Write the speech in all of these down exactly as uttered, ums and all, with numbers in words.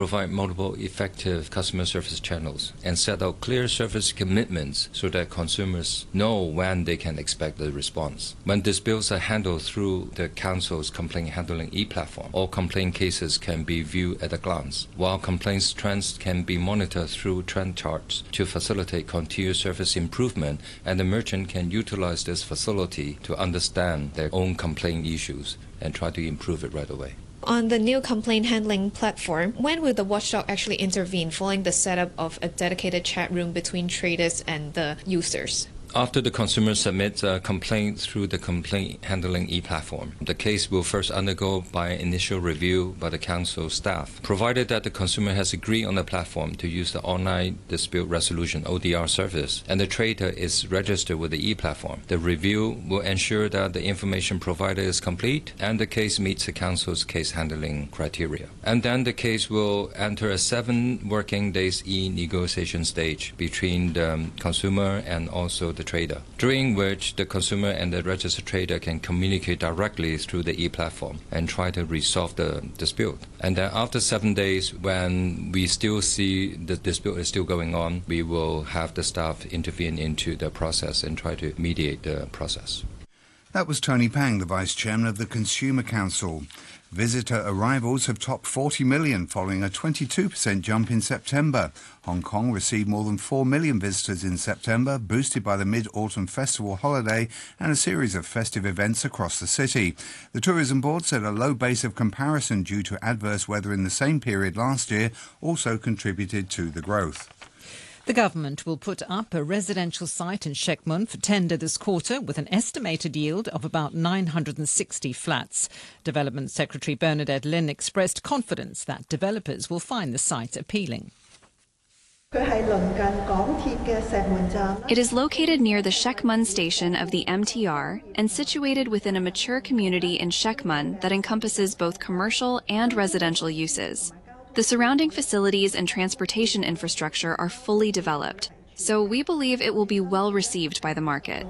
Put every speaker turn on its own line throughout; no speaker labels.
Provide multiple effective customer service channels and set out clear service commitments so that consumers know when they can expect the response. When disputes are handled through the Council's complaint handling e-platform, all complaint cases can be viewed at a glance, while complaints trends can be monitored through trend charts to facilitate continuous service improvement, and the merchant can utilize this facility to understand their own complaint issues and try to improve it right away.
On the new complaint handling platform, when will the watchdog actually intervene following the setup of a dedicated chat room between traders and the users?
After the consumer submits a complaint through the complaint handling e-platform, the case will first undergo by initial review by the Council staff, provided that the consumer has agreed on the platform to use the Online Dispute Resolution O D R service and the trader is registered with the e-platform. The review will ensure that the information provided is complete and the case meets the Council's case handling criteria. And then the case will enter a seven working days e-negotiation stage between the consumer and also the trader, during which the consumer and the registered trader can communicate directly through the e-platform and try to resolve the dispute. And then after seven days, when we still see the dispute is still going on, we will have the staff intervene into the process and try to mediate the process.
That was Tony Pang, the Vice Chairman of the Consumer Council. Visitor arrivals have topped forty million following a twenty-two percent jump in September. Hong Kong received more than four million visitors in September, boosted by the Mid-Autumn Festival holiday and a series of festive events across the city. The Tourism Board said a low base of comparison due to adverse weather in the same period last year also contributed to the growth.
The government will put up a residential site in Shek Mun for tender this quarter with an estimated yield of about nine hundred sixty flats. Development Secretary Bernadette Lin expressed confidence that developers will find the site appealing.
It is located near the Shek Mun station of the M T R and situated within a mature community in Shek Mun that encompasses both commercial and residential uses. The surrounding facilities and transportation infrastructure are fully developed, so we believe it will be well received by the market.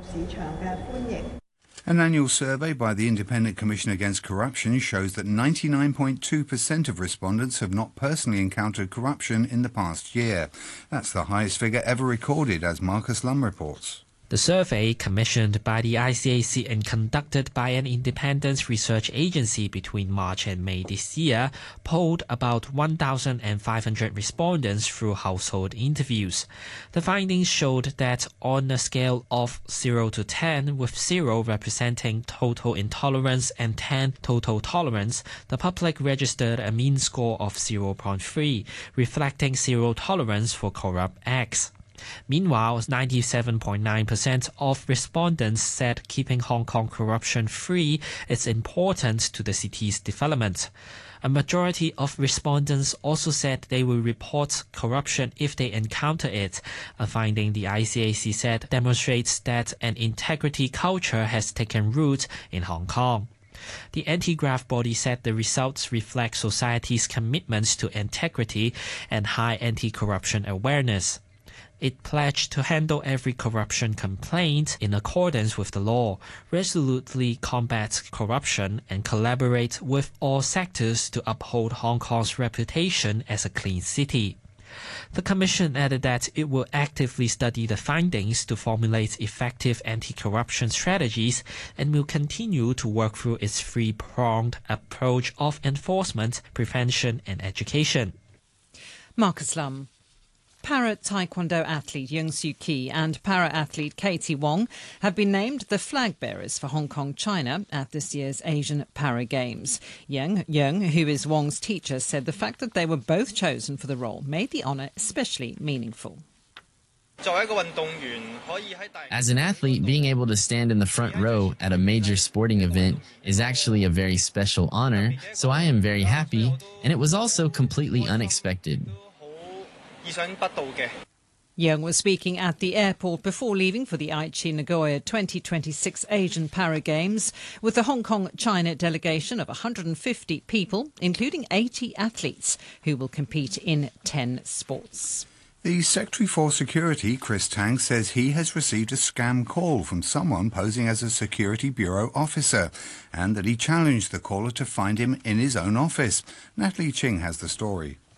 An annual survey by the Independent Commission Against Corruption shows that ninety-nine point two percent of respondents have not personally encountered corruption in the past year. That's the highest figure ever recorded, as Marcus Lum reports.
The survey, commissioned by the I C A C and conducted by an independent research agency between March and May this year, polled about one thousand five hundred respondents through household interviews. The findings showed that on a scale of zero to ten, with zero representing total intolerance and ten total tolerance, the public registered a mean score of zero point three, reflecting zero tolerance for corrupt acts. Meanwhile, ninety-seven point nine percent of respondents said keeping Hong Kong corruption-free is important to the city's development. A majority of respondents also said they will report corruption if they encounter it, a finding the I C A C said demonstrates that an integrity culture has taken root in Hong Kong. The anti-graft body said the results reflect society's commitments to integrity and high anti-corruption awareness. It pledged to handle every corruption complaint in accordance with the law, resolutely combat corruption, and collaborate with all sectors to uphold Hong Kong's reputation as a clean city. The Commission added that it will actively study the findings to formulate effective anti-corruption strategies and will continue to work through its three-pronged approach of enforcement, prevention, and education.
Marcus Lum. Para-Taekwondo athlete Yeung Soo Ki and para-athlete Katie Wong have been named the flag bearers for Hong Kong, China at this year's Asian Para Games. Yeung, Yeung, who is Wong's teacher, said the fact that they were both chosen for the role made the honour especially meaningful.
As an athlete, being able to stand in the front row at a major sporting event is actually a very special honour, so I am very happy, and it was also completely unexpected.
Yeung was speaking at the airport before leaving for the Aichi Nagoya twenty twenty-six Asian Para Games with the Hong Kong-China delegation of one hundred fifty people, including eighty athletes, who will compete in ten sports.
The Secretary for Security, Chris Tang, says he has received a scam call from someone posing as a Security Bureau officer and that he challenged the caller to find him in his own office. Natalie Ching has the story.